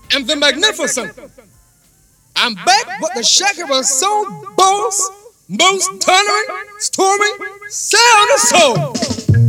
and the magnificent. I'm back with the Shakira Soul Boss, most thundering, storming, sound of soul.